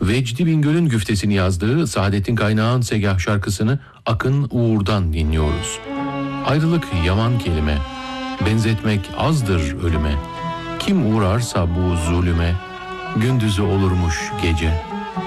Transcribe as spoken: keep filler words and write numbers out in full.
Vecdi Bingöl'ün güftesini yazdığı Saadettin Kaynağ'ın Segah şarkısını Akın Uğur'dan dinliyoruz. Ayrılık yaman kelime, benzetmek azdır ölüme. Kim uğrarsa bu zulüme, gündüzü olurmuş gece.